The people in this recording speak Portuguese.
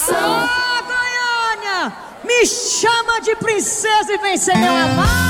Goiânia, me chama de princesa e vem ser meu amado.